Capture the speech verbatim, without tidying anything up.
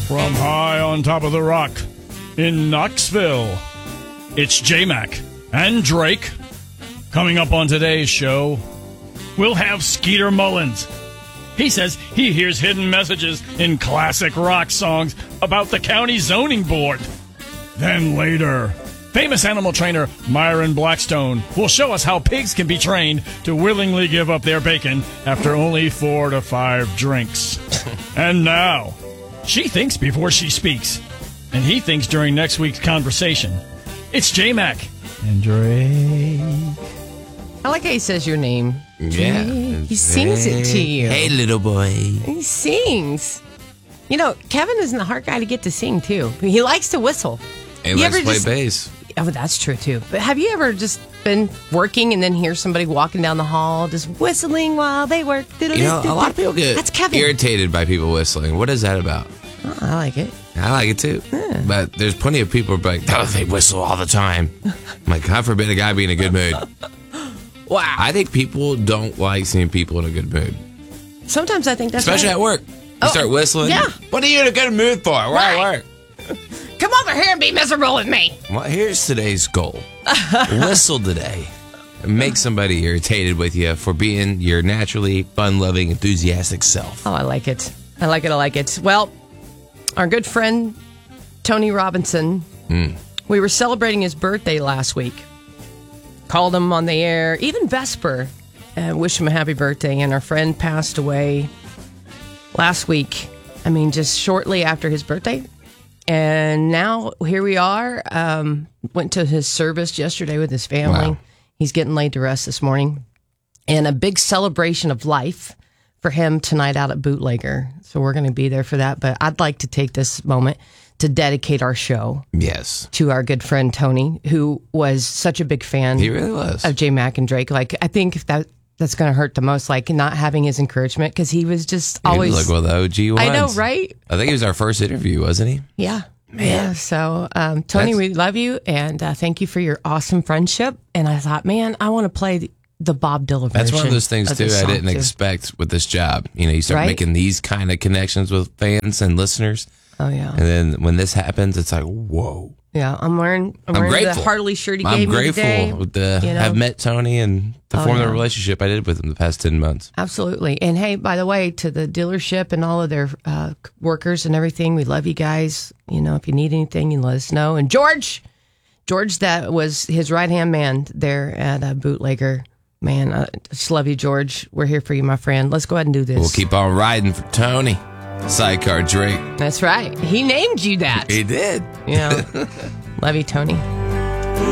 From high on top of the rock in Knoxville, it's J-Mac and Drake. Coming up on today's show, we'll have Skeeter Mullins. He says he hears hidden messages in classic rock songs about the county zoning board. Then later, famous animal trainer Myron Blackstone will show us how pigs can be trained to willingly give up their bacon after only four to five drinks. And now, she thinks before she speaks, and he thinks during next week's conversation. It's J-Mac and Drake. I like how he says your name. Yeah. Drake. He sings it to you. Hey, little boy. He sings. You know, Kevin isn't a hard guy to get to sing, too. He likes to whistle. He You likes ever to play just- bass. Oh, that's true, too. But have you ever just been working and then hear somebody walking down the hall just whistling while they work? You know, a lot of people get That's Kevin. irritated by people whistling. What is that about? Oh, I like it. I like it too. Yeah. But there's plenty of people who are like, oh, they whistle all the time. I'm like, God forbid a guy be in a good mood. Wow. I think people don't like seeing people in a good mood. Sometimes I think that's Especially right. at work. You Oh, start whistling. yeah. What are you in a good mood for? We're at Right. work. Come over here and be miserable with me. Well, here's today's goal. Whistle today. Make somebody irritated with you for being your naturally fun-loving, enthusiastic self. Oh, I like it. I like it. I like it. Well, our good friend, Tony Robinson, Mm. we were celebrating his birthday last week. Called him on the air, even Vesper, and wished him a happy birthday. And our friend passed away last week. I mean, just shortly after his birthday. And now here we are. Um, went to his service yesterday with his family. Wow. He's getting laid to rest this morning. And a big celebration of life for him tonight out at Bootlegger. So we're going to be there for that. But I'd like to take this moment to dedicate our show Yes. to our good friend Tony, who was such a big fan He really was. of J-Mac and Drake. Like, I think that that's going to hurt the most, like not having his encouragement, because he was just He always. was like one of the O G ones. I know, right? I think he was our first interview, wasn't he? Yeah. Yeah. So, um, Tony, That's- we love you, and uh, thank you for your awesome friendship. And I thought, man, I want to play the, the Bob Dylan version. That's one of those things, too, this I song, didn't too. expect with this job. You know, you start Right? making these kind of connections with fans and listeners. Oh, yeah. And then when this happens, it's like, whoa. Yeah. I'm wearing, I'm I'm wearing the grateful. Hartley shirt he I'm gave me grateful today. to you know? have met Tony and to Oh, form the yeah. relationship I did with him the past ten months. Absolutely. And hey, by the way, to the dealership and all of their uh, workers and everything, we love you guys. You know, if you need anything, you let us know. And George, George, that was his right hand man there at uh, Bootlegger. Man, I just love you, George. We're here for you, my friend. Let's go ahead and do this. We'll keep on riding for Tony. Sidecar Drake. That's right. He named you that. He did. Yeah. Love you, Tony.